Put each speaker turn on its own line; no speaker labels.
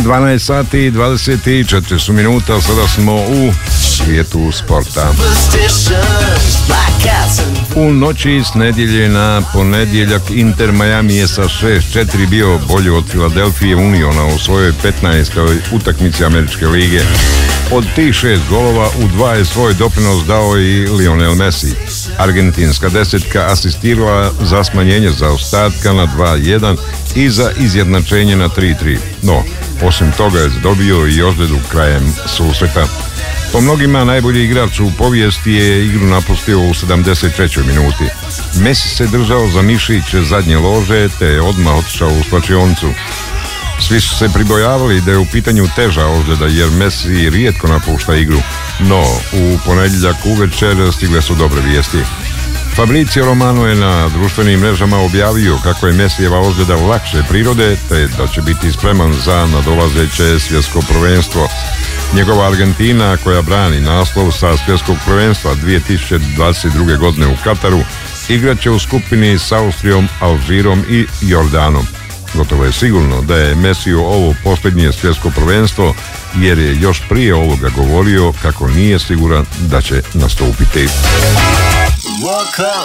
12 sati i 24 su minuta, sada smo u svijetu sporta. U noći s nedjelje na ponedjeljak Inter Miami je sa 6-4 bio bolji od Philadelphia Uniona u svojoj 15. utakmici Američke lige. Od tih 6 golova u 2 je svoj doprinos dao i Lionel Messi. Argentinska desetka asistirala za smanjenje zaostatka na 2-1 i za izjednačenje na 3-3. No, osim toga je dobio i ozljedu krajem susreta. Po mnogima najbolji igrač u povijesti je igru napustio u 73. minuti. Messi se držao za mišić zadnje lože te je odmah otišao u slačionicu. Svi su se pribojavali da je u pitanju teža ozljeda jer Messi rijetko napušta igru. No, u ponedjeljak uvečer stigle su dobre vijesti. Fabrizio Romano je na društvenim mrežama objavio kako je Messijeva ozljeda lakše prirode te da će biti spreman za nadolazeće svjetsko prvenstvo. Njegova Argentina, koja brani naslov sa svjetskog prvenstva 2022. godine u Kataru, igraće u skupini s Austrijom, Alžirom i Jordanom. Gotovo je sigurno da je Messiju ovo posljednje svjetsko prvenstvo jer je još prije ovoga govorio kako nije siguran da će nastupiti.